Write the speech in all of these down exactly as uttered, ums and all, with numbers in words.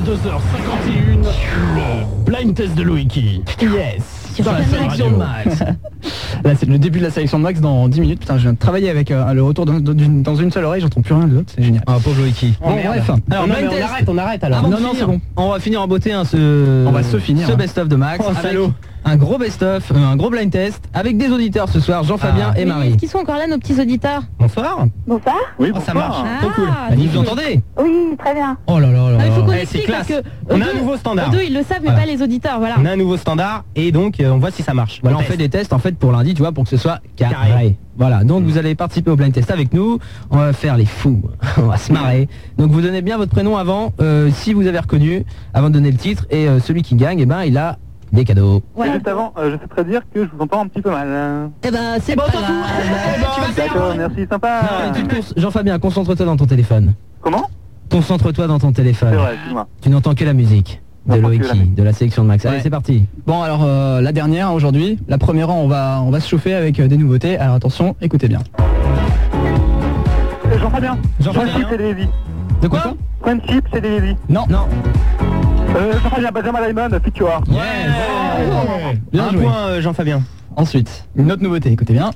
vingt-deux heures cinquante et une, le blind test de Loïki. Yes. Tu dois Sur la faire une sélection de Max. Là c'est le début de la sélection de Max dans dix minutes. Putain, je viens de travailler avec euh, le retour dans, dans une seule oreille, j'entends plus rien de l'autre, c'est génial. Ah pauvre Loïki. Bon bref. Alors non, blind mais test. on arrête, on arrête alors. Avant Non, de non, finir, c'est bon. On va finir en beauté hein, ce. On va se finir, Ce hein. best-of de Max. Oh, avec salaud. un gros best-of, euh, un gros blind test avec des auditeurs ce soir, Jean-Fabien Ah. et Oui, Marie. est-ce qu'ils sont encore là, nos petits auditeurs? Bonsoir. Bonsoir. Oui, Oh, ça marche. Trop cool. Ah, Vous c'est nous cool. entendez? Oui, très bien. Oh là là là. Ah, il faut qu'on là. Eh, c'est explique parce classe. que On eux a un deux- nouveau standard. eux deux, ils le savent, mais Voilà. pas les auditeurs, voilà. On a un nouveau standard et donc euh, on voit si ça marche. Voilà, on teste. fait des tests en fait pour lundi, tu vois, pour que ce soit carré. Carré. Voilà, donc vous allez participer au blind test avec nous. On va faire les fous, on va se marrer. Donc vous donnez bien votre prénom avant, euh, si vous avez reconnu, avant de donner le titre. Et euh, celui qui gagne, eh ben il a des cadeaux. Ouais. Juste avant, euh, je souhaiterais dire que je vous entends un petit peu mal. Eh ben, c'est bon, pas on s'en grave. fout. Tu vas faire. D'accord, merci, sympa. Non, mais tu te con- Jean-Fabien, concentre-toi dans ton téléphone. Comment? Concentre-toi dans ton téléphone. C'est vrai, excuse-moi. Tu n'entends que la musique de N'entends que la Loïki, musique. de la sélection de Max. Allez, Ouais. c'est parti. Bon alors euh, la dernière aujourd'hui, la première on va on va se chauffer avec euh, des nouveautés. Alors attention, écoutez bien. Euh, Jean-Fabien. Jean-Fabien. Friendship, c'est des Lévis. De quoi? Friendship, c'est des Lévis. Non. Non. Euh, Jean-Fabien, Benjamin Diamond, Futura. Ouais. Bien Un joué. point, euh, Jean-Fabien. Ensuite, une autre nouveauté, écoutez bien.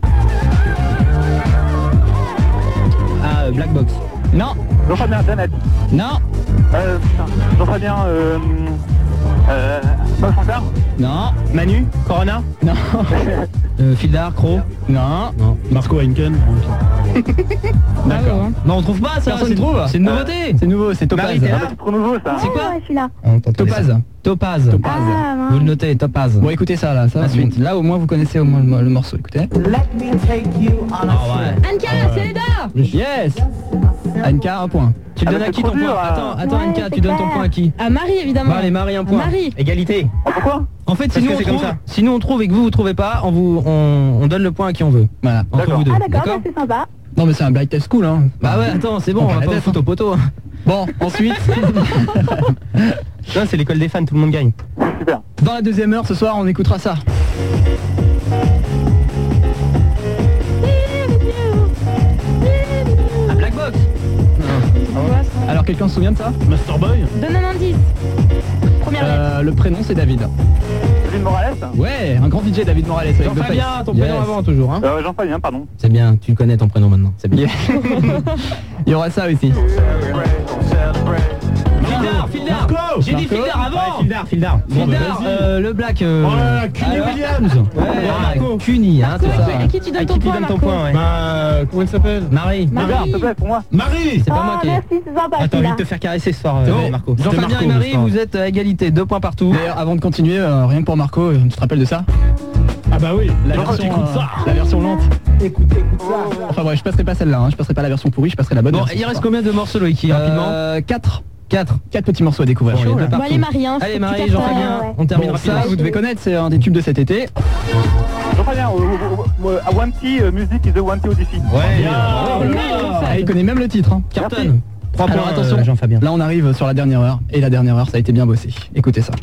Ah, euh, Black Box. Non. Jean-Fabien, Danette. Non. Euh, putain. Jean-Fabien, euh... Euh... Paul Francard. Non. Manu, Corona. Non. Euh, Fildar, Cro. Non. Non. Marco Heinken. D'accord. Non, on trouve pas ça. Personne c'est- trouve. C'est une nouveauté. C'est nouveau, c'est Topaz. Marie, t'es là? Ah bah, c'est trop nouveau, ça. C'est quoi? Ah, ouais, je suis là. Topaz. Topaz. Topaz. Ah, mince. Vous le notez, Topaz. Bon écoutez ça là, ça La va suite. suite. Là au moins vous connaissez au moins le, le morceau, écoutez. Ah ouais. Anka, c'est les deux. Yes. Anka, un point. Tu le Ah, donnes mais à c'est qui trop ton dur, point? hein. Attends, attends Ouais, Anka, c'est tu donnes ton clair. point à qui? À Marie, évidemment. Bon, allez, Marie, un À point. Marie. Égalité. Ah, pourquoi? En fait, Parce si nous, que on c'est comme trouve, ça. si nous on trouve et que vous vous trouvez pas, on vous on, on donne le point à qui on veut. Voilà. Entre D'accord. vous deux. Ah, d'accord, bah, c'est sympa. Non mais c'est un blind test cool hein. Bah ouais, attends, c'est bon, On on va va la pas vous tête, foutre hein. au poteau. Bon, ensuite, Non, c'est l'école des fans, tout le monde gagne. Super. dans la deuxième heure ce soir, on écoutera ça. Ah, Black Box. Alors quelqu'un se souvient de ça? Master Boy. Donne un indice. Première lettre. Euh, Le prénom c'est David. David Morales. Ouais, un grand D J David Morales avec The Jean-Fabien, Face. ton prénom Yes. avant toujours, hein. Euh, Jean-Fabien, pardon. C'est bien, tu connais ton prénom maintenant, c'est bien. Yeah. Il y aura ça aussi. Fildar, Fildar. Marco. J'ai dit Marco. Fildar avant. Ouais, Fildar, Fildar. Bon, Fildar, bah, vas-y. euh, le Black. Euh... Oh là là, Cuny ah, ouais. Williams. Ouais, Marco. Cuny, hein, c'est ça. À qui tu donnes À ton qui tu point, donnes ton Marco? point, ouais. Bah, comment elle s'appelle? Marie. Marie. S'il te plaît, pour moi. Marie. C'est pas moi Ah, qui ai. merci, c'est sympa. Ah, t'as envie celui-là. de te faire caresser ce soir, C'est euh, bon. Marco. C'était Jean-Fabien Marco, et Marie, ce soir. vous êtes à égalité, deux points partout. D'ailleurs, avant de continuer, euh, rien que pour Marco, euh, tu te rappelles de ça? Ah bah oui. La Non, version, t'écoutes euh, ça. la version lente. Écoute, écoute ça. Enfin bref, je passerai pas celle-là, hein. Je passerai pas la version pourrie, je passerai la bonne Bon, version. il reste combien de morceaux, Loïki, rapidement? Euh, quatre. quatre. Quatre petits morceaux à découvrir. Bon, il y a Chaud, deux là. Bon, partout. allez, Marie, hein. Allez, faut que Marie, tu fasses Jean-Fabien, ouais, ouais. on termine Bon, rapidement. ça, vous devez connaître, c'est un des tubes de cet été. Jean-Fabien, euh, euh, euh, One T, euh, Music is the One T Odyssey. Ouais, Bien. bravo. Oh là Ah, là. il connaît même le titre. Hein. Carton. Trois Alors points, attention, euh, Jean-Fabien. Là on arrive sur la dernière heure, et la dernière heure ça a été bien bossé. Écoutez ça.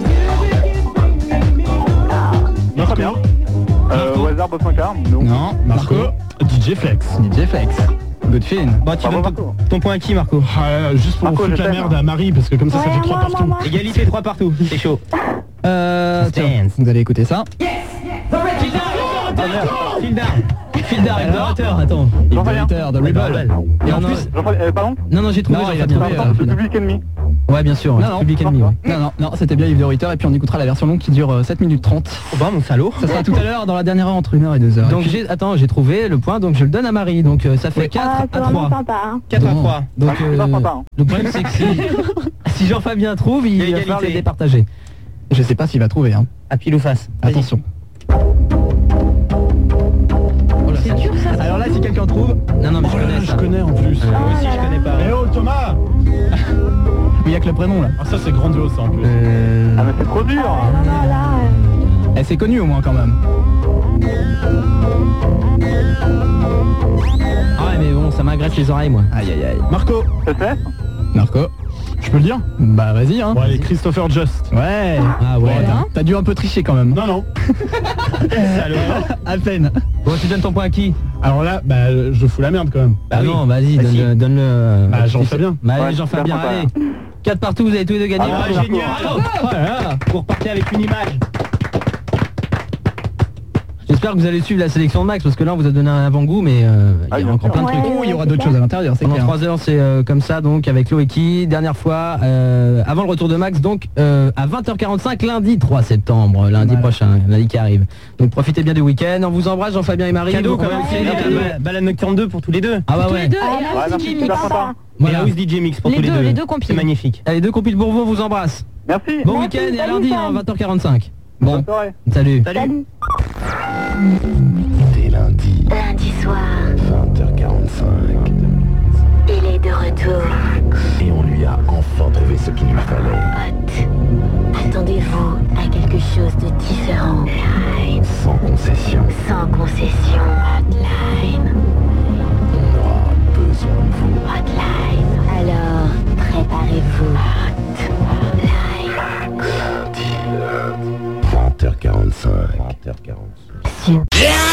Jean-Fabien. Euh, au hasard, Bob Sinclair. Non. Non, Marco. Marco. D J Flex. D J Flex. Good feeling. Bon, tu Bravo, donnes Marco. ton, ton point à qui, Marco? Ah, juste pour Marco, foutre je la t'aime. merde à Marie, parce que comme ça, ça Ouais, fait trois moi, partout. moi, moi. Égalité, trois partout. C'est chaud. Euh, Tiens, tiens. vous allez écouter ça. Fildar. Fildar, Ignorateur, attends. Jean-Fabien. Ignorator, The Rebel. Et en Non, plus... Jean-Fabien, euh, pardon? Non, non, j'ai trouvé, Non, il a Jean-Fabien. trouvé, Pardon, euh, c'est Public Enemy. Ouais, bien sûr, Non, c'est non, Public Enemy, ouais. Non, non, non, c'était bien Yves de Ritter, et puis on écoutera la version longue qui dure euh, sept minutes trente. Oh bah, mon salaud. Ça sera tout à l'heure dans la dernière heure entre une heure et deux heures. Donc j'ai, attends, j'ai trouvé le point, donc je le donne à Marie, donc euh, ça fait Oui. quatre Ah, c'est à vraiment trois. sympa. Hein. quatre à Bon. trois. Donc Ah, c'est pas sympa, hein. le problème c'est que si, si Jean-Fabien trouve, il va Égalité. falloir les départager. Je sais pas s'il va trouver, hein. À pile ou face. Vas-y. Attention. Oh là, C'est dur, ça. Alors là, si quelqu'un trouve... Non, non, mais Oh je là là, connais ça. je connais en plus. Euh, moi aussi, là je là. connais pas. Eh oh, Thomas. Il y a que le prénom là. Ah, ça, c'est grandiose, ça, en plus. Euh... Ah, mais c'est trop dur. Ah, non, non, là. euh, Elle s'est connue au moins quand même. Ah ouais, mais bon, ça m'agresse les oreilles, moi. Aïe aïe aïe. Marco. C S F? Marco. Je peux le dire? Bah vas-y hein. Bon, allez, Christopher Just. Ouais. Ah Bon, ouais. t'as- t'as dû un peu tricher quand même. Non, non. À peine. Bon, tu donnes ton point à qui? Alors là, bah, je fous la merde quand même. Bah oui. non, vas-y, Bah donne, si. donne-le. Bah, Jean-Fabien. Bah allez, Ouais, Jean-Fabien, super allez. sympa. quatre partout, vous avez tous les deux gagné. Ah, Bravo. génial. Oh là là, vous repartez avec une image. J'espère que vous allez suivre la sélection de Max parce que là on vous a donné un avant-goût mais euh, il y a encore plein de Ouais, trucs. Oh, il y aura c'est d'autres clair. choses à l'intérieur, c'est Pendant clair. trois heures c'est euh, comme ça donc avec Loïki, dernière fois euh, avant le retour de Max donc euh, à vingt heures quarante-cinq lundi trois septembre, lundi Voilà. prochain, lundi qui arrive. Donc profitez bien du week-end, on vous embrasse Jean-Fabien et Marie. Cadeau Donc, on quand va même, essayer c'est les cadeau. cadeaux. Balade Nocturne deux pour tous les deux. Ah bah Tous ouais. les deux, Ah, et merci, la c'est D J super Mix. sympa. Voilà. Et House D J Mix pour Les tous les deux, deux. les deux compiles. C'est magnifique. Allez, deux compiles pour vous, on vous embrasse. Merci. Bon Merci, week-end et à salut, lundi Sam. hein, vingt heures quarante-cinq. Bonne Bon, soirée. salut. Salut. Dès lundi, Lundi soir, vingt heures quarante-cinq, il est de retour. et on lui a enfin trouvé ce qu'il lui fallait. Hot. Attendez-vous à quelque chose de différent. Hotline. Sans concession, Sans concession. Hotline. on aura besoin de vous. Hotline. Alors, préparez-vous. Hotline. Lundi, vingt heures quarante-cinq. vingt heures quarante-cinq.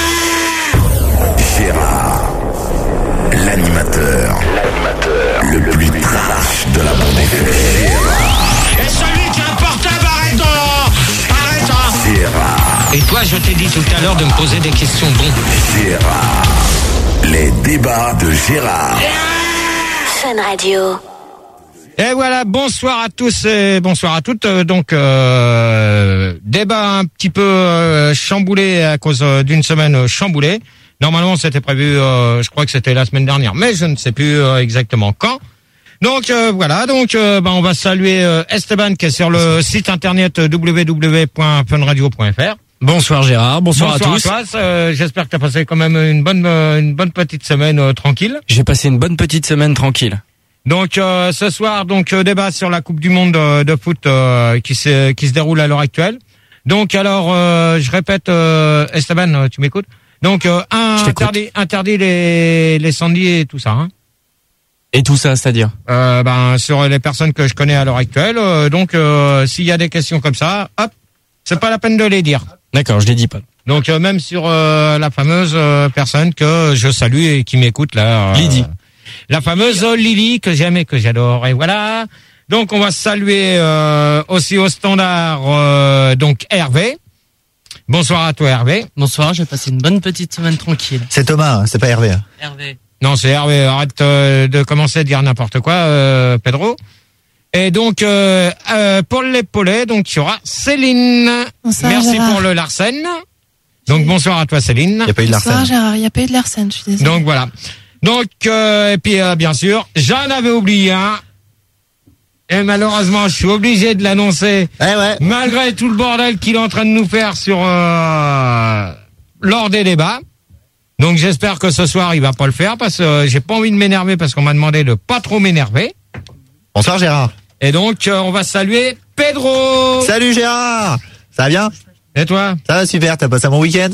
Gérard, l'animateur, l'animateur le plus trash de la bande F M. Et celui qui a un portable, arrête oh Arrête oh Gérard, Et toi, je t'ai dit tout à l'heure de me poser des questions bon. Gérard, les débats de Gérard. Fun Radio. Et voilà, bonsoir à tous et bonsoir à toutes. Euh, Donc, euh, débat un petit peu euh, chamboulé à cause euh, d'une semaine euh, chamboulée. Normalement, c'était prévu, euh, je crois que c'était la semaine dernière, mais je ne sais plus euh, exactement quand. Donc euh, voilà, donc euh, bah, on va saluer euh, Esteban qui est sur le site internet w w w point fun radio point f r. Bonsoir Gérard, bonsoir, à tous. toi. Euh, J'espère que tu as passé quand même une bonne euh, une bonne petite semaine euh, tranquille. J'ai passé une bonne petite semaine tranquille. Donc euh, ce soir, donc euh, débat sur la Coupe du Monde euh, de foot euh, qui se qui se déroule à l'heure actuelle. Donc alors, euh, je répète, euh, Esteban, euh, tu m'écoutes? Donc euh, un, Je t'écoute. interdit interdit les les sandys et tout ça. Hein. Et tout ça, c'est-à-dire? Euh, ben sur les personnes que je connais à l'heure actuelle. euh, donc euh, s'il y a des questions comme ça, hop, c'est pas la peine de les dire. D'accord, je les dis pas. Donc euh, même sur euh, la fameuse euh, personne que je salue et qui m'écoute là. euh, Lydie. La fameuse Lily que j'aime et que j'adore. Et voilà. Donc on va saluer euh, aussi au standard euh, donc Hervé. Bonsoir à toi Hervé. Bonsoir, j'ai passé une bonne petite semaine tranquille. C'est Thomas, hein, c'est pas Hervé. Hervé. Non, c'est Hervé. Arrête euh, de commencer à dire n'importe quoi, euh, Pedro. Et donc euh, euh, pour l'épaulé, donc il y aura Céline. Bonsoir, Merci Gérard. pour le Larsen. Donc bonsoir à toi Céline. Il n'y a pas eu de Bonsoir Larsen. Gérard, il n'y a pas eu de Larsen, je suis désolée. Donc voilà. Donc euh, et puis euh, bien sûr, j'en avais oublié un. Et malheureusement, je suis obligé de l'annoncer. Eh ouais. Malgré tout le bordel qu'il est en train de nous faire sur euh, lors des débats. Donc j'espère que ce soir il va pas le faire parce que euh, j'ai pas envie de m'énerver parce qu'on m'a demandé de pas trop m'énerver. Bonsoir Gérard. Et donc euh, on va saluer Pedro. Salut Gérard. Ça va bien? Et toi? Ça va super, t'as passé un bon week-end?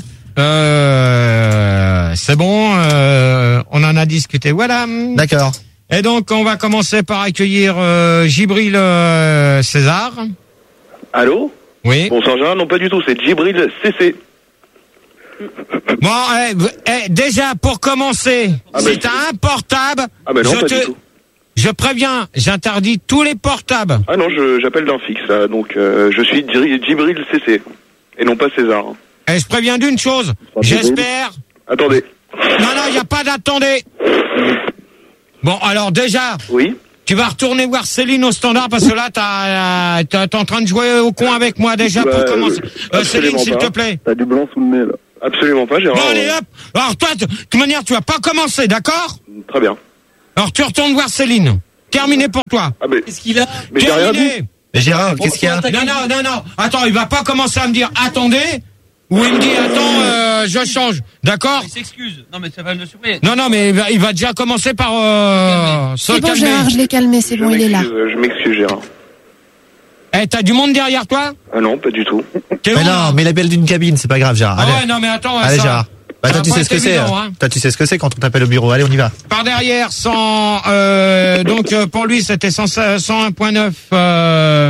Euh, c'est bon, euh, on en a discuté. Voilà. D'accord. Et donc on va commencer par accueillir euh, Gibril euh, César. Allô? Oui. Bonsoir Gérard, non pas du tout, c'est Djibril C C. Bon, eh, eh, déjà pour commencer, Ah, si ben, t'as un portable, Ah ben non, je pas te, du tout. je préviens, j'interdis tous les portables. Ah non, je- j'appelle d'un fixe là, donc euh, je suis Djri- Djibril C C, et non pas César. Et je préviens d'une chose, j'espère. Attendez. Non, non, il n'y a pas d'attendez. Bon, alors déjà, Oui? tu vas retourner voir Céline au standard parce que là, t'as, euh, t'es t'es en train de jouer au con avec moi déjà Bah, pour commencer. euh, Euh, Céline, absolument s'il pas. te plaît. T'as du blanc sous le nez là. Absolument pas, Gérard. Bon, allez, hop. Alors toi, de toute manière, tu vas pas commencer, d'accord? Très bien. Alors tu retournes voir Céline. Terminé pour toi. Ah mais... Qu'est-ce qu'il a? Mais j'ai rien dit. Terminé. Mais Gérard, qu'est-ce qu'il y a? Non, non, non, non. Attends, il va pas commencer à me dire attendez, ou il me dit attends, euh, je change, d'accord? Il s'excuse. Non, mais ça va le surprendre. Non, non, mais il va, il va déjà commencer par euh, se C'est bon calmer. Gérard, je l'ai calmé, c'est Je bon, il est là. m'excuse, euh, je m'excuse Gérard. Eh, t'as du monde derrière toi? Ah non, pas du tout. T'es Mais où, non, là? mais la belle d'une cabine, c'est pas grave Gérard. Ah Allez, ouais, non, mais attends, allez ça, Gérard. Bah ça toi tu va sais pas ce que être c'est. évident, hein. hein. Toi tu sais ce que c'est quand on t'appelle au bureau. Allez, on y va. Par derrière, cent, euh, donc euh, pour lui c'était cent, cent un virgule neuf euh,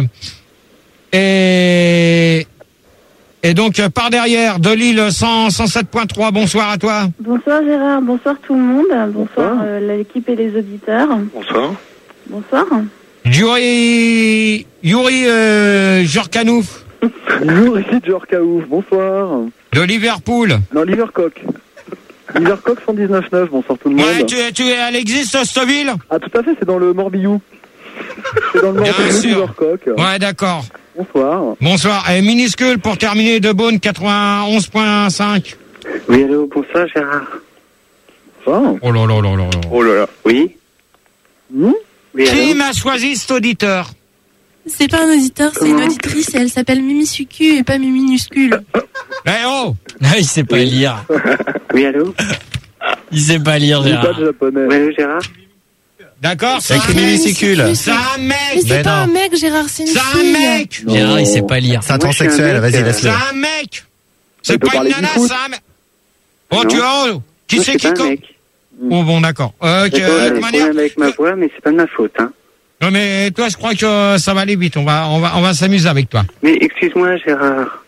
et et donc euh, par derrière de Lille cent, cent sept virgule trois. Bonsoir à toi. Bonsoir Gérard, bonsoir tout le monde, bonsoir Bonsoir. euh, l'équipe et les auditeurs. Bonsoir. Bonsoir. Yuri, Yuri euh, Jorkanouf. Yuri Jorkaouf, bonsoir. De Liverpool. Non, Livercock. Livercock cent dix-neuf neuf, bonsoir tout le monde. Ouais, tu, tu, elle existe, cette ville? Ah, tout à fait, c'est dans le Morbihan. C'est dans le Morbihan, Livercock. Ouais, d'accord. Bonsoir. Bonsoir. Et minuscule pour terminer de Beaune quatre-vingt-onze virgule cinq. Oui, allô, bonsoir Gérard. Bonsoir. Oh là là là là là. Oh là là. Oui. Mmh Oui, Qui allô m'a choisi cet auditeur? C'est pas un auditeur, c'est une auditrice et elle s'appelle Mimi Sucu et pas Mimi Minuscule. Eh oh Ah, il sait pas Oui. lire. Oui, allô Il sait pas lire, Il Gérard. pas de japonais. Oui, allô Gérard. D'accord, c'est Avec un une mec. minuscule. C'est un Mais mec. c'est Mais pas non. un mec, Gérard, c'est une C'est un fille. mec. Gérard, il sait pas lire. C'est un Moi, je suis un transsexuel, mec, vas-y, euh, laisse-le. C'est un mec. C'est Il peut pas une parler du nana, foot. c'est un mec. Oh, Non. tu vois, qui Moi, c'est c'est qui pas un com- mec. Oh bon, d'accord. Euh, que, D'accord, de j'ai toute des manière. problèmes avec ma voix, mais c'est pas de ma faute, hein. Non mais toi, je crois que ça va aller vite. On va, on va, on va s'amuser avec toi. Mais excuse-moi Gérard.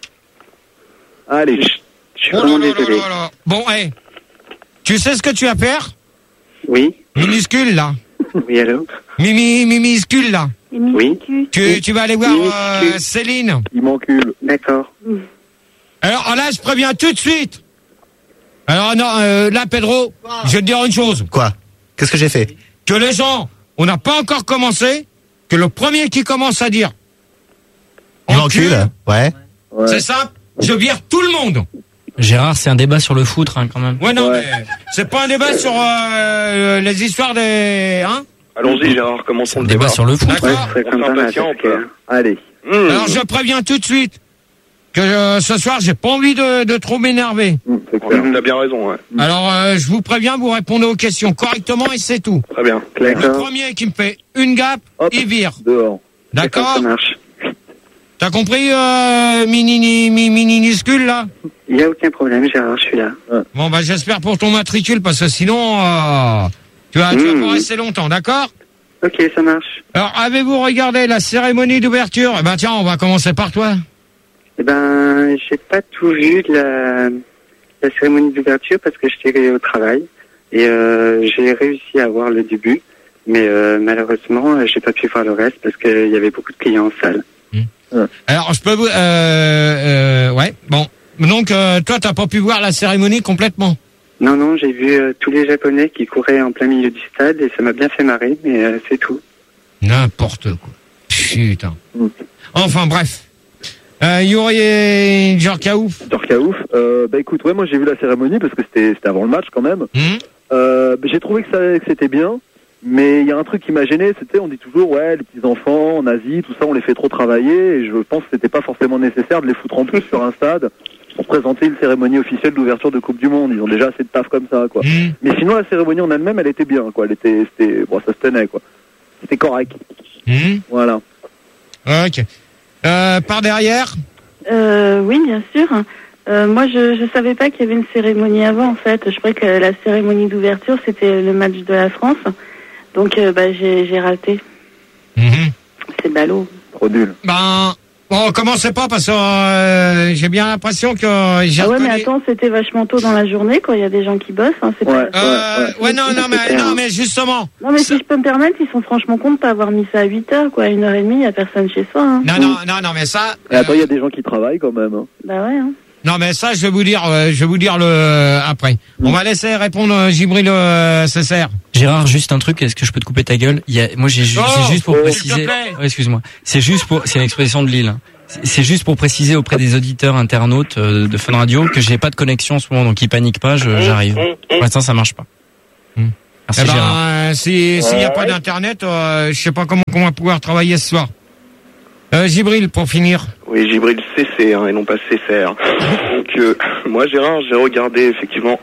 Allez. Je, je suis Oh là vraiment là là désolé. là là. Bon, hé. Tu sais ce que tu vas faire? Oui. Minuscule là. Oui, allô Mimi, minuscule là. Oui. Tu, tu vas aller voir euh, Minuscule. Céline. Il m'encule. D'accord. Alors là, je préviens tout de suite. Alors non, euh, là, Pedro, je vais te dire une chose. Quoi? Qu'est-ce que j'ai fait? Que les gens, on n'a pas encore commencé, que le premier qui commence à dire Il m'encule? Ouais. Ouais. c'est simple, je vire tout le monde. Gérard, c'est un débat sur le foot, hein, quand même. Ouais, non, Ouais. mais c'est pas un débat sur euh, les histoires des... Hein? Allons-y, Gérard, commençons le Débat débat. sur le foot. D'accord. Ouais, c'est comme On ça, fait là, impatient, parce que- Allez. Mmh. Alors je préviens tout de suite que euh, ce soir, j'ai pas envie de, de trop m'énerver. Mmh, c'est clair. T'as bien raison, ouais. Alors euh, je vous préviens, vous répondez aux questions correctement et c'est tout. Très bien. Le D'accord. premier qui me fait une gaffe, Hop. il vire. Dehors. D'accord? Ça marche. T'as compris, euh, mini, mini, mini, minuscule, là? Il n'y a aucun problème, Gérard, je suis là. Bon, bah, j'espère pour ton matricule, parce que sinon, euh, tu vas, tu vas Mmh. pas rester longtemps, d'accord? Ok, ça marche. Alors, avez-vous regardé la cérémonie d'ouverture? Eh ben, tiens, on va commencer par toi. Eh ben, j'ai pas tout vu de la, la cérémonie d'ouverture parce que j'étais au travail et euh, j'ai réussi à voir le début, mais euh, malheureusement, j'ai pas pu voir le reste parce qu'il y avait beaucoup de clients en salle. Alors, je peux vous, euh, euh, ouais, bon. Donc, euh, toi, t'as pas pu voir la cérémonie complètement? Non, non, j'ai vu euh, tous les Japonais qui couraient en plein milieu du stade et ça m'a bien fait marrer, mais euh, c'est tout. N'importe quoi. Putain. Enfin, bref. Euh, Yuri et Jorkaouf. Jorkaouf. Euh, bah écoute, ouais, moi j'ai vu la cérémonie parce que c'était c'était avant le match quand même. Mmh. Euh, j'ai trouvé que, ça, que c'était bien, mais il y a un truc qui m'a gêné, c'était, on dit toujours, ouais, les petits enfants en Asie, tout ça, on les fait trop travailler, et je pense que c'était pas forcément nécessaire de les foutre en plus sur un stade pour présenter une cérémonie officielle d'ouverture de Coupe du Monde. Ils ont déjà assez de taf comme ça, quoi. Mmh. Mais sinon, la cérémonie en elle-même, elle était bien, quoi. Elle était, c'était, bon, ça se tenait, quoi. C'était correct. Mmh. Voilà. Ok. Euh, par derrière? Euh, oui, bien sûr. Euh, moi, je ne savais pas qu'il y avait une cérémonie avant, en fait. Je croyais que la cérémonie d'ouverture, c'était le match de la France. Donc, euh, bah, j'ai j'ai raté. Mmh. C'est ballot. Trop nul. Ben, bon, commencez pas parce que euh, j'ai bien l'impression que j'ai Ah ouais, mais reconnu- attends, c'était vachement tôt dans la journée, quoi. Il y a des gens qui bossent. Hein, c'est Ouais. pas... Euh, ouais, non, non, mais, non, mais justement. Non, mais si je peux me permettre, ils sont franchement cons de pas avoir mis ça à huit heures, quoi. À une heure trente, il n'y a personne chez soi. Hein. Non, non, non, non, mais ça. Et attends, il y a des gens qui travaillent quand même. Hein. Bah ouais, hein. Non, mais ça, je vais vous dire, euh, je vais vous dire le euh, après. On va laisser répondre euh, Gibril euh, Césaire. Gérard, juste un truc, est-ce que je peux te couper ta gueule? Il y a, moi, j'ai ju- Oh, c'est juste pour oh, préciser. s'il te plaît. Ouais, excuse-moi. C'est juste pour, c'est une expression de Lille. hein. C'est- C'est juste pour préciser auprès des auditeurs internautes euh, de Fun Radio que j'ai pas de connexion en ce moment, donc ils paniquent pas, je- j'arrive. Pour l'instant, ça marche pas. Hmm. Merci Eh ben, Gérard. euh, si s'il n'y a pas d'internet, euh, je sais pas comment on va pouvoir travailler ce soir. Euh, Gibril, pour finir. Oui, Gibril C C, hein, et non pas C C R. Donc, euh, moi, Gérard, j'ai regardé effectivement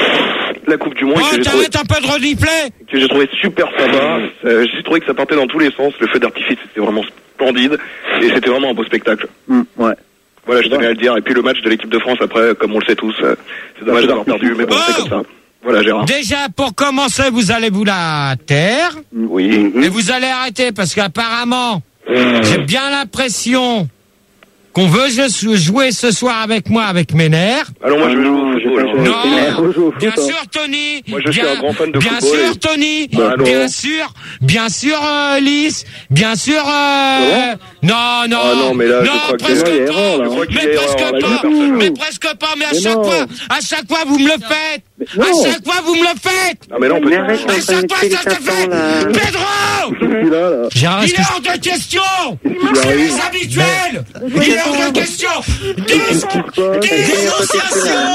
la Coupe du Monde Oh, que j'ai trouvé, t'arrêtes un peu de replay. que j'ai trouvé super sympa. Euh, j'ai trouvé que ça partait dans tous les sens. Le feu d'artifice, c'était vraiment splendide. Et c'était vraiment un beau spectacle. Mmh, ouais. Voilà, je tenais à le dire. Et puis le match de l'équipe de France, après, comme on le sait tous, euh, c'est dommage d'avoir perdu, mais bon, c'est comme ça. Voilà, Gérard. Déjà, pour commencer, vous allez vous la taire. Oui. Et vous allez arrêter parce qu'apparemment, j'ai bien l'impression qu'on veut je- jouer ce soir avec moi, avec mes nerfs. Alors moi je vais jouer au football. Non, bien sûr Tony. Moi je suis bien, un grand fan de bien football. sûr et- Tony. Bah, non. bien sûr, bien sûr euh, Lys. Bien sûr. Euh... Non, non. Ah non, mais là, je non, crois que- presque Non, il y a pas. erreur, là. Je crois qu'il y a mais erreur, presque là, il y a pas. personne. Mais presque pas. Mais à Mais chaque non. fois, à chaque fois vous me le faites. non. À chaque fois vous me le faites. Ah mais non, on peut Mais arrête, À on chaque fois ça te fait. Pedro. Gérard, Il est-ce est que hors de question. qu'il C'est arrive les habituels. Il est hors de question. Dis- Dénonciation.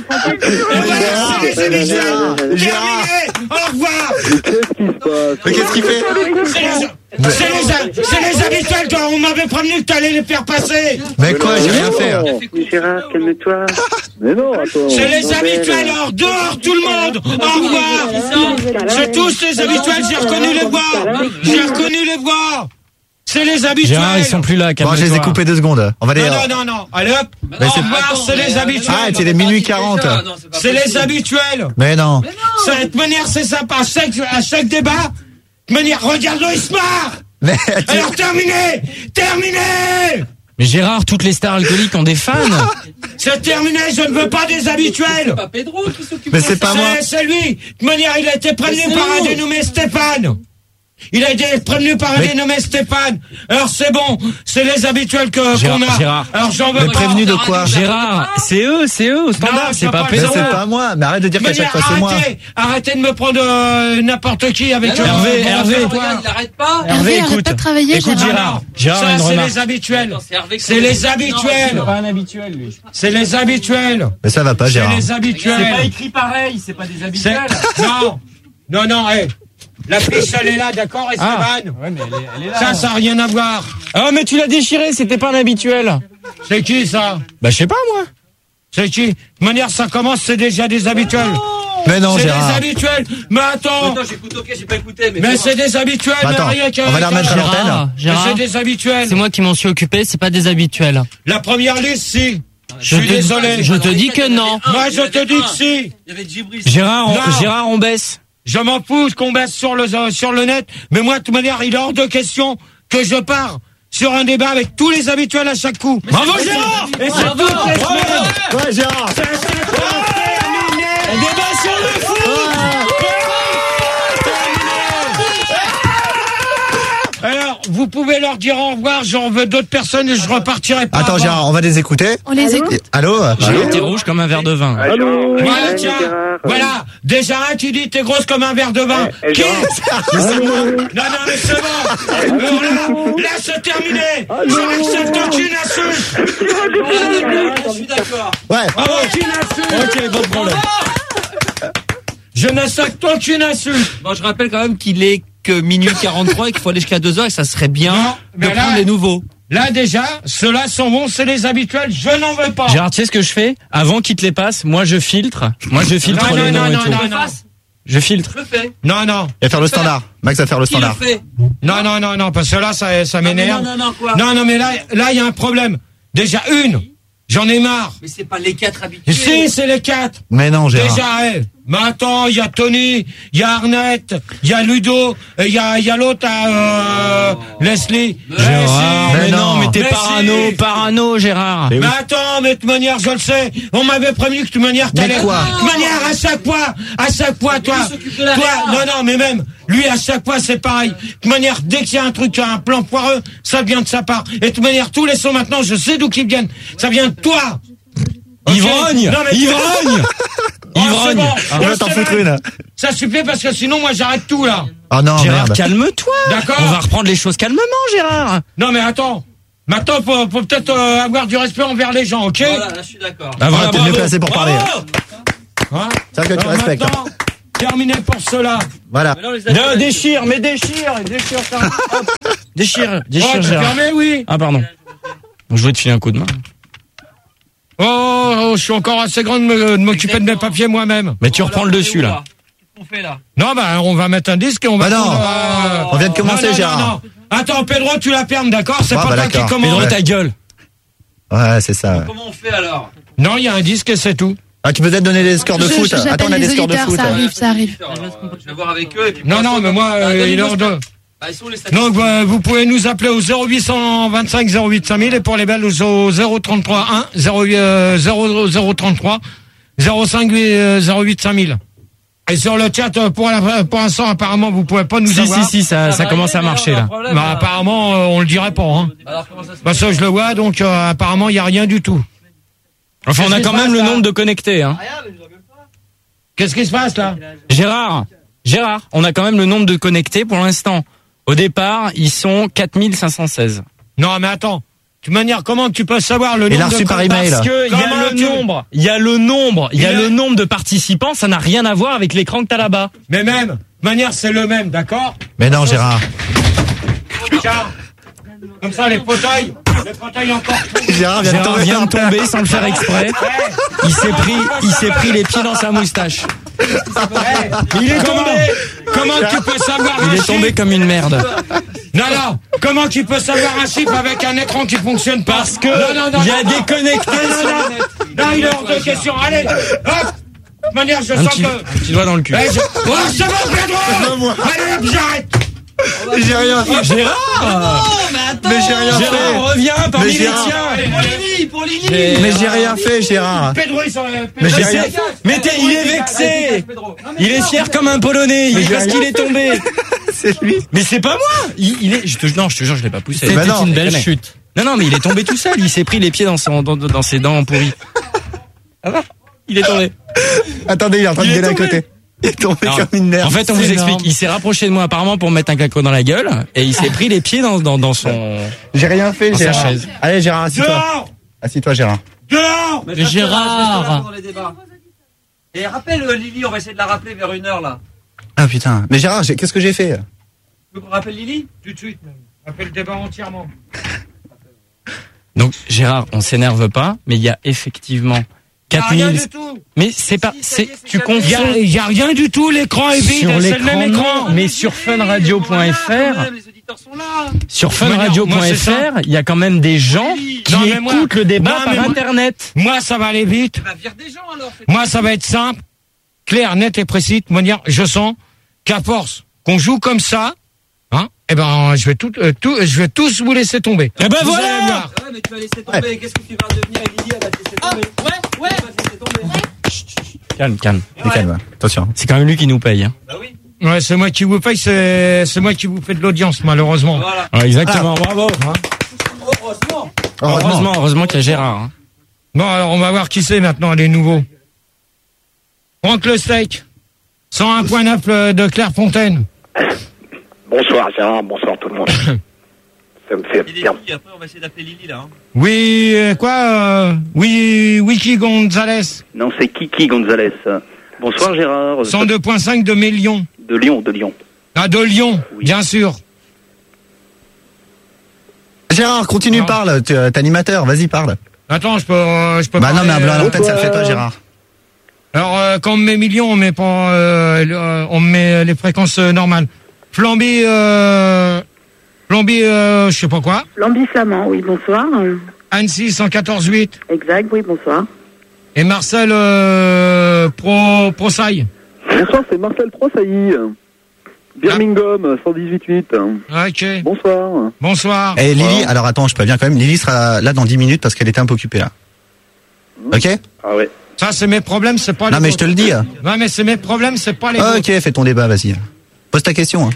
C'est les habituels. Terminé. Au revoir. Mais qu'est-ce qu'il fait? C'est les, c'est les, a- c'est les habituels quand on m'avait prévenu que t'allais les faire passer. Mais quoi, j'ai rien fait. hein. Gérard, calme-toi. Mais non, attends. C'est les habituels, alors dehors tout le monde. Au revoir. C'est tous les habituels, j'ai reconnu les voix. J'ai reconnu les voix. C'est les habituels. Gérard, ils sont plus là, Bon, calme-toi. je les ai coupés deux secondes. On va les. Non, non, non, non. Allez hop. Mais Au c'est- revoir, c'est les habituels. Ah, c'est les minuit quarante. C'est les habituels. Mais non. Ça, de toute manière, c'est sympa. À chaque, à chaque débat, de manière, regarde-le, il se marre. Mais Alors, terminé. Terminé. Mais Gérard, toutes les stars alcooliques ont des fans. C'est terminé, je ne veux pas des habituels. Pas Pedro qui s'occupe Mais de c'est ça. pas moi. C'est c'est lui. De toute manière, il a été prévenu Mais c'est par un où dénommé Stéphane. Il a été prévenu par un Mais- dénommé Stéphane. Alors c'est bon, c'est les habituels que Gérard, qu'on a. Gérard. Alors j'en veux Mais pas. prévenu de quoi? Gérard, c'est eux, c'est eux au standard, Non, c'est je pas veux pas Mais le Pedro. c'est savoir. pas moi. Mais arrête de dire De qu'à chaque manière, fois c'est moi. arrêtez, arrêtez de me prendre euh, n'importe qui avec. Hervé, euh, Hervé, bon, Regarde, toi. il arrête pas. Hervé, Hervé, arrête écoute. pas de travailler, Écoute Gérard. Gérard. Gérard, Ça une c'est remarque. les habituels. Attends, c'est Hervé qui C'est s'en les occupe. habituels. Non, un habituel, lui. C'est les habituels. Mais ça va pas, C'est Gérard. les C'est pas habituels. écrit pareil, c'est pas des C'est- habituels. Non, non, non, hé. La fiche, elle est là, d'accord, Esteban? Ouais, mais elle est, elle est là. Ça, ça n'a rien à voir. Ah, mais tu l'as déchiré, c'était pas un habituel. C'est qui, ça? Bah, je sais pas, moi. C'est qui? De toute manière, ça commence, c'est déjà des habituels. Mais non, C'est des Gérard. habituels. Mais attends. Attends, j'écoute, ok, j'ai pas écouté, mais. Mais c'est c'est des habituels, Bah, attends, rien qu'à- on va les remettre à qu'à- l'antenne. Gérard, Mais Gérard, c'est des habituels. c'est moi qui m'en suis occupé, c'est pas des habituels. La première liste, si. Je Je suis te- désolé. je te dis que non. Moi, je te dis que si. Il y avait Djibril. Gérard, on, Non. Gérard, on baisse. Je m'en fous qu'on baisse sur le, sur le net. Mais moi, de toute manière, il est hors de question que je pars sur un débat avec tous les habituels à chaque coup. Bravo, Gérard! Et c'est Bravo, toutes les bravo. semaines. Ouais, Gérard. C'est terminé. On débat sur le foot. Alors, vous pouvez leur dire au revoir, j'en veux d'autres personnes et je repartirai pas. Attends, avant. Gérard, on va les écouter. On les écoute. Allô? Gérard, t'es rouge comme un verre de vin. Ah, Gérard. Voilà, Ouais, tiens, Gérard. voilà. Déjà, tu dis t'es grosse comme un verre de vin. Eh, eh, Qui Gérard. Non, non, mais c'est bon. Alors là, là, c'est terminé. Je n'accepte aucune insulte. Je suis d'accord. Ouais. Aucune insulte. Ok, bon problème. Je n'accepte aucune insulte. Bon, je rappelle quand même qu'il est que minuit quarante-trois et qu'il faut aller jusqu'à deux heures et que ça serait bien Non, de mais là- prendre les nouveaux. Là, déjà, ceux-là sont bons, c'est les habituels. Je n'en veux pas. Gérard, tu sais ce que je fais? Avant qu'il te les passe, moi je filtre. Moi je filtre Non, les non, noms non, et non, tout. non, non. Je filtre. Je le fais. Non, non. Il va faire le standard. Max va faire le Qui le standard. fait? Non, non, non, non, parce que là, ça, ça m'énerve. Non, non, non, quoi? Non, non, mais là, là, il y a un problème. Déjà, une. J'en ai marre. Mais c'est pas les quatre habitués. Si, c'est les quatre. Mais non, Gérard. Déjà, eh. Mais attends, il y a Tony, il y a Arnett, il y a Ludo, et il y a, il y a l'autre, euh, Leslie. Gérard, Mais mais si. non, mais t'es Mais parano, si. parano, Gérard. Mais attends, mais de toute manière, je le sais. On m'avait prévenu que de toute manière, Mais t'allais. quoi De toute manière, à chaque fois, à chaque fois, toi, lui s'occupe de la toi, réa. non, non, mais même, lui, à chaque fois, c'est pareil. De toute manière, dès qu'il y a un truc, un plan foireux, ça vient de sa part. Et de toute manière, tous les sons maintenant, je sais d'où qu'ils viennent. Ça vient de toi. Ok. Ivrogne, Non, mais tu- ivrogne. Oh, c'est Ivrogne. bon. On va t'en C'est foutre bon. une. Ça suffit parce que sinon, moi, j'arrête tout, là. Oh non, Gérard, merde. calme-toi. D'accord. On va reprendre les choses calmement, Gérard. Non, mais attends. Maintenant, faut, faut peut-être euh, avoir du respect envers les gens, ok? Voilà, là, je suis d'accord. Bah voilà, Ah, t'es mieux bravo. placé pour parler. Hein? C'est vrai que tu Alors respectes. maintenant, terminé pour cela. Voilà. Mais non, les Non, habitués- déchire, mais déchire, déchire ça. Hop. Déchire, déchire, Oh, t'es Gérard. fermé, oui. Ah, pardon. Je voulais te filer un coup de main. Oh, oh, je suis encore assez grand de me- de m'occuper de mes papiers moi-même. Mais tu reprends le dessus, là. Qu'est-ce qu'on fait là? Non, bah, on va mettre un disque et on va... Bah non. euh, On vient de commencer, non, non, Gérard. non, non. Attends, Pedro, tu la fermes, d'accord? C'est Ah, pas bah, toi qui d'accord. commence. Pedro, Ouais. ta gueule. Ouais, c'est ça. ouais. Comment on fait alors? Non, il y a un disque et c'est tout. Ah, tu peux peut-être donner les scores de Je- foot. je- j'appelle Attends, on a les des scores de auditeurs, foot. ça arrive, ça arrive. Je vais voir avec eux et puis. Non, non, mais moi, Bah, euh, il est donnez-moi hors ce- de... Donc euh, vous pouvez nous appeler au zéro huit cent vingt-cinq zéro huit cinq mille et pour les Belges au zéro trente-trois un zéro zéro trente-trois zéro cinq zéro huit cinq mille. Et sur le chat, pour la, pour l'instant, apparemment, vous pouvez pas nous Si, avoir. si, si, ça, ça commence à marcher, là. Bah, apparemment, euh, on le dirait pas, hein. Bah, ça, je le vois, donc, euh, apparemment, il y a rien du tout. Enfin, on a quand même le nombre de connectés, hein. Qu'est-ce qui se passe, là? Gérard, Gérard, on a quand même le nombre de connectés pour l'instant. Au départ, ils sont quatre mille cinq cent seize. Non, mais attends. De toute manière, comment tu peux savoir le Il a nombre reçu de par email. Parce que il y a le tu- nombre, il y a le nombre, il y a Il a- le nombre de participants, ça n'a rien à voir avec l'écran que t'as là-bas. Mais même, de toute manière, c'est le même, d'accord? Mais non, Gérard. Tiens. Comme ça, les fauteuils, les fauteuils encore. Gérard vient de Gérard tomber. vient de tomber sans le faire exprès. Il s'est pris, il s'est pris les pieds dans sa moustache. Il est tombé. Comment tu peux savoir un Il est chiffre? tombé comme une merde. Non, non. Comment tu peux savoir un chiffre avec un écran qui fonctionne pas? Parce que Non, non, non, il y a non, des non. connectés Non, sur non, le non. Non, il est hors de question. Allez, hop. De toute manière, je Un sens petit, que... un petit doigt dans le cul. Eh, je... Oh, c'est bon, Pedro. Allez, hop, j'arrête. J'ai rien fait. Gérard! Mais j'ai rien Gérard, fait. reviens parmi Mais les Gérard- tiens! Mais j'ai rien fait, Gérard. Pedro, ils sont... Mais j'ai Mais, rien c'est- mais t'es- il est vexé! Il est fier comme un Polonais, il est parce qu'il est tombé! C'est lui. Mais c'est pas moi! Il, il est, je te, non, je te jure, je l'ai pas poussé. C'était une belle chute. Non, non, mais il est tombé tout seul, il s'est pris les pieds dans, son, dans, dans ses dents pourries. Ah va? Il est tombé. Attendez, il est en train de Il est gueuler à tombé. côté. Il est tombé Non. comme une nerve. En fait, on vous explique, il s'est rapproché de moi apparemment pour me mettre un claquot dans la gueule, et il s'est pris les pieds dans, dans, dans son... J'ai rien fait, Dans sa Gérard. chaise. Allez, Gérard, assis-toi. Dehors. Assis-toi, Gérard. Dehors. Mais Gérard. Et rappelle euh, Lily, on va essayer de la rappeler vers une heure là. Ah putain. Mais Gérard, j'ai- qu'est-ce que j'ai fait? Tu veux qu'on rappelle Lily? Tout de suite, même. Appelle le débat entièrement. Donc, Gérard, on s'énerve pas, mais il y a effectivement quatre Rien mille... du tout. Mais c'est pas, c'est, tu Il y, confonds a, il y a rien du tout, l'écran est vide, sur c'est le même l'écran, écran. non, mais sur funradio point f r, Les auditeurs sont là. sur Moi, funradio point c'est f ça. r, il y a quand même des gens qui Non, mais moi- écoutent le débat non, mais par moi- internet. Moi, ça va aller vite. Bah, vire des gens alors. fais- Moi, ça va être simple, clair, net et précis. De manière, je sens qu'à force qu'on joue comme ça, hein, eh ben, je vais tout, euh, tout, je vais tous vous laisser tomber. Eh ben Vous voilà. allez voir. Ouais, mais tu vas laisser tomber. Qu'est-ce que tu vas devenir avec Lily? Elle va te laisser tomber. Ouais, ouais. Elle va te laisser tomber. Calme, calme. Mais calme, attention. C'est quand même lui qui nous paye. Hein. Bah oui. Ouais, c'est moi qui vous paye, c'est, c'est moi qui vous fais de l'audience, malheureusement. Voilà. Ouais, exactement, bravo. Heureusement. Heureusement, heureusement qu'il y a Gérard. Hein. Bon, alors, on va voir qui c'est maintenant, les nouveaux. Franck Le Steak. cent un point neuf de Clairefontaine. Bonsoir Gérard, bonsoir tout le monde. Ça me fait Il est bien. qui? Après, on va essayer d'appeler Lily là. Hein. Oui, euh, quoi, euh, oui, Wiki Gonzalez. Non, c'est Kiki Gonzalez. Bonsoir Gérard. cent deux point cinq de mes Lyon. De Lyon, de Lyon. Ah, de Lyon, bien sûr. Gérard, continue, Non. parle. Tu es animateur, vas-y, parle. Attends, je peux, euh, je peux Bah non, parler, mais un blanc à euh, l'antenne, ça le fait pas, Gérard. Alors, euh, quand on met millions, on met pas, euh, le- euh, on met les fréquences euh, normales. Flamby, euh, Flamby, euh, je sais pas quoi. Lambi Flamand, oui, bonsoir. Annecy cent quatorze virgule huit. Exact, oui, bonsoir. Et Marcel, euh, Pro, Prosaille. Bonsoir, c'est Marcel Trosailly. Birmingham, cent dix-huit huit. Ok. Bonsoir. Bonsoir. Et Lily, alors attends, je préviens quand même, Lily sera là dans dix minutes parce qu'elle était un peu occupée là. Ok? Ah ouais. Ça, c'est mes problèmes, c'est pas les Non mais je te le dis. Ouais, mais c'est mes problèmes, c'est pas les Ok, vôtres. fais ton débat, vas-y. Pose ta question. Hein.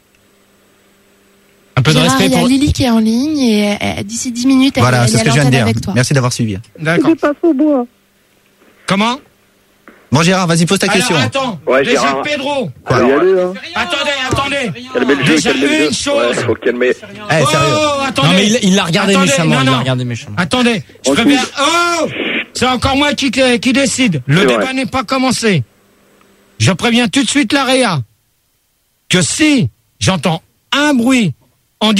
Un peu de Gérard, respect il y a pour... Lily qui est en ligne et euh, d'ici dix minutes, elle, Voilà, elle c'est est ce à que je viens de l'antenne dire. avec toi. Merci d'avoir suivi. D'accord. Je passe au bois. Comment? Bon Gérard, vas-y, pose ta question. Alors, attends. Ouais, Déjà, Gérard. Pedro. Quoi Allez, allez, là. Attendez, attendez. Calmez le jeu, Déjà, calmez le une jeu. chose. Ouais, faut calmer. Eh, sérieux. Oh, attendez. Non mais il il l'a regardé Attendez, méchamment, non, il l'a non. regardé méchamment. Attendez, je Ensuite. préviens. Oh, c'est encore moi qui, qui décide. Le C'est débat vrai. n'est pas commencé. Je préviens tout de suite la Réa que si j'entends un bruit